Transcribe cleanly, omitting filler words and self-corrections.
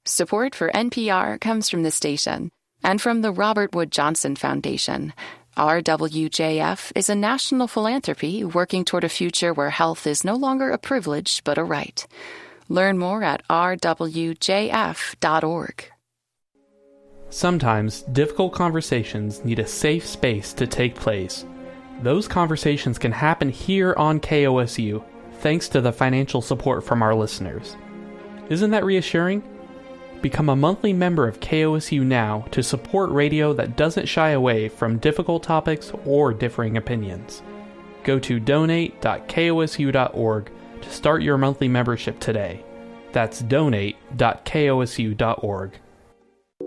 Support for NPR comes from the station and from the Robert Wood Johnson Foundation. RWJF is a national philanthropy working toward a future where health is no longer a privilege but a right. Learn more at rwjf.org. Sometimes difficult conversations need a safe space to take place. Those conversations can happen here on KOSU, thanks to the financial support from our listeners. Isn't that reassuring? Become a monthly member of KOSU now to support radio that doesn't shy away from difficult topics or differing opinions. Go to donate.kosu.org to start your monthly membership today. That's donate.kosu.org.